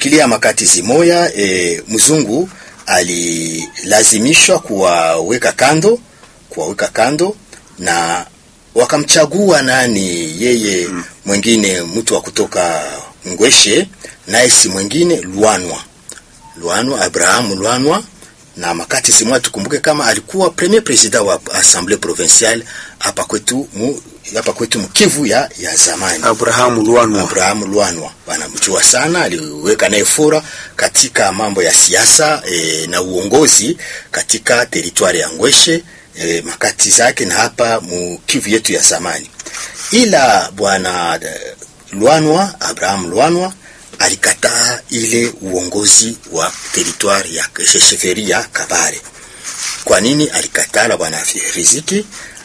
kufikiria makati zimoya, mzungu alilazimishwa kuwaweka kando na wakamchagua nani yeye mwingine mtu wa kutoka Ngweshe, naye si mwingine Luanwa Abraham Luanwa. Na makati zimoya tukumbuke kama alikuwa premier president wa Assemblée provinciale hapa kwetu Mkivu ya zamani. Abraham Luanwa wanamjua sana, aliweka naye fora katika mambo ya siasa na uongozi katika teritwari ya Ngweshe, makati zake na hapa Mkivu yetu ya zamani. Ila bwana Abraham Luanwa alikataa ile uongozi wa teritwari ya sheferi ya Kabare. Kwa nini alikatala bwana Riziki?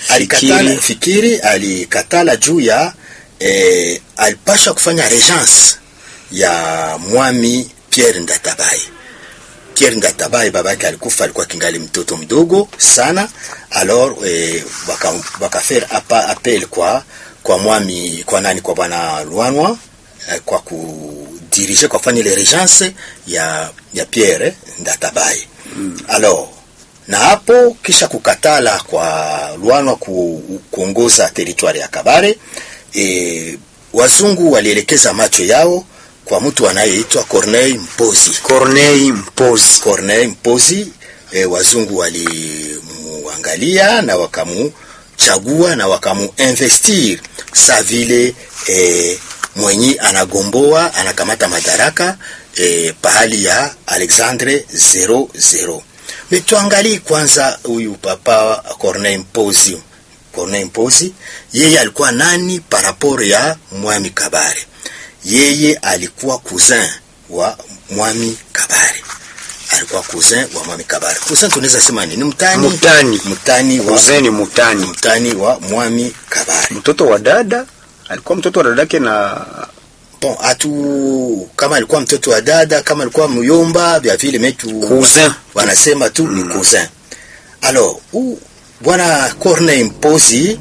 Alikatala juu ya alipasha kufanya regence ya mwami Pierre Ndatabaye. Babake alikufa, alikuwa kingali mtoto mdogo sana. Alors baka faire appel kwa mwami, kwa bwana Luanwa kwa kudirige kwa kufanya ile regence ya Pierre Ndatabaye. Alors na hapo kisha kukatala kwa Luanwa kuongoza teritwari ya Kabare, wazungu walielekeza macho yao kwa mtu anayeitwa Corneille Mpozi. Wazungu walimuangalia na wakamuchagua na wakamuinvestir sa vile mwenye anagomboa anakamata madaraka pahali ya Alexandre 00. Tuangalie kwanza huyu papa Corneille Mpozi, yeye alikuwa nani par rapport ya mwami Kabare? Yeye alikuwa cousin wa mwami Kabare. Cousin tunaweza sema nini? Mtani wa mwami Kabare. Mtoto wa dada, alikuwa mtoto wa dadake na kama alikuwa mtoto wa dada, kama alikuwa muyomba vya vile metu cousin, wanasema tu ni cousin. Alors bwana Corneille Mpozi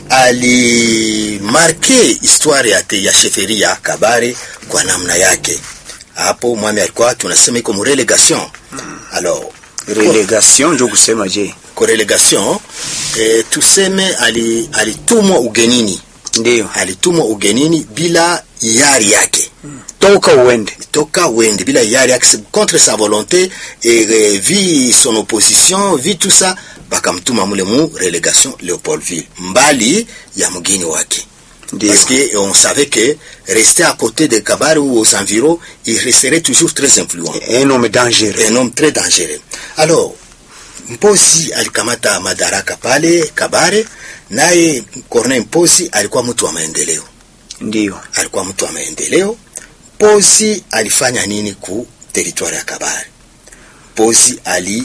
alimarke histoire ya sheferi ya Kabare kwa namna yake. Hapo mwami alikuwa tunasema iko relegation. Alors relegation ndio kusema je? Relegation tuseme alitumwa ugenini. Ndio, alitumwa ugenini bila hiari yake. Toka uende bila hiari yake, contre sa volonté, et vi son opposition, vi tout ça, bakamtuma mule mu relégation Léopoldville, mbali ya mgini wake. Parce que on savait que rester à côté de Kabare ou aux environs, il resterait toujours très influent. Un homme très dangereux. Alors Mpozi alikamata madaraka pale Kabare, naye Corneille Mpozi alikuwa mtu wa maendeleo. Alikuwa mtu wa maendeleo. Mpozi alifanya nini ku territoire ya Kabare? Mpozi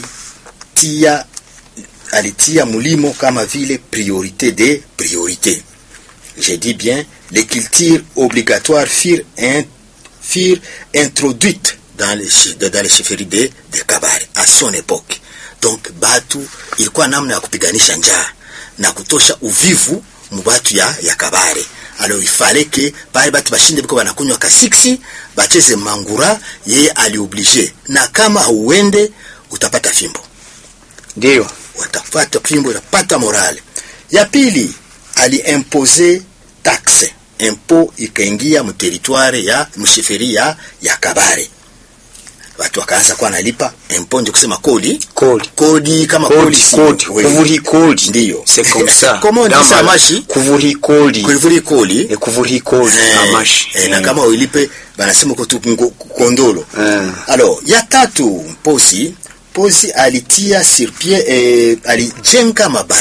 alitia mulimo kama vile priorité des priorités. Je dis bien, les cultures obligatoires furent introduites dans les chefferies de Kabare à son époque. Donc batu ilikuwa namna ya kupiganisha njaa na kutosha uvivu mubatu ya Kabare. Alors il fallait que pale batu bashinde biko banakunywa kasiksi, bacheze mangura, yeye alioblige. Na kama hauende utapata fimbo. Ndio, utapata fimbo, utapata morale. Ya pili, aliimpose taxe. Impo ikaingia mu territoire ya msheferi ya Kabare. Watu wakaanza kwa nalipa impo, ndio kusema kodi kama kodi. Ndio, c'est comme ça. Comment on dit ça mashi? Kuvuri kodi amashi. Na kama ulipe banasema kondolo. Alors, ya tatu, Mpozi alitia sur pied alijenga